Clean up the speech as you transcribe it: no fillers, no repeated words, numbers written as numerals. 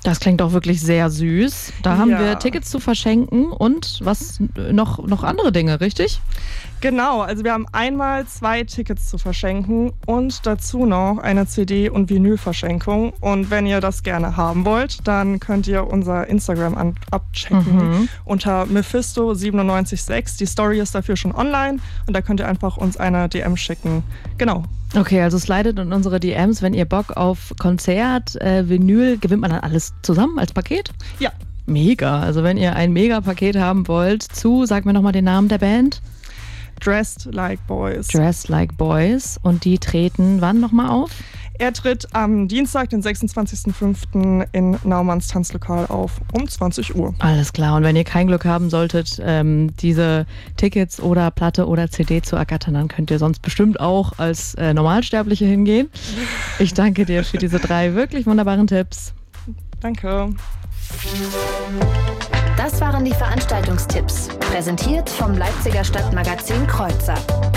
Das klingt auch wirklich sehr süß. Da haben wir Tickets zu verschenken und was noch andere Dinge, richtig? Genau, also wir haben einmal 2 Tickets zu verschenken und dazu noch eine CD- und Vinylverschenkung. Und wenn ihr das gerne haben wollt, dann könnt ihr unser Instagram abchecken unter Mephisto976. Die Story ist dafür schon online und da könnt ihr einfach uns eine DM schicken. Genau. Okay, also slidet in unsere DMs, wenn ihr Bock auf Konzert, Vinyl, gewinnt man dann alles zusammen als Paket? Ja. Mega, also wenn ihr ein Mega-Paket haben wollt sag mir nochmal den Namen der Band. Dressed Like Boys. Dressed Like Boys. Und die treten wann nochmal auf? Er tritt am Dienstag, den 26.05. in Naumanns Tanzlokal auf, um 20 Uhr. Alles klar. Und wenn ihr kein Glück haben solltet, diese Tickets oder Platte oder CD zu ergattern, dann könnt ihr sonst bestimmt auch als Normalsterbliche hingehen. Ich danke dir für diese 3 wirklich wunderbaren Tipps. Danke. Das waren die Veranstaltungstipps, präsentiert vom Leipziger Stadtmagazin Kreuzer.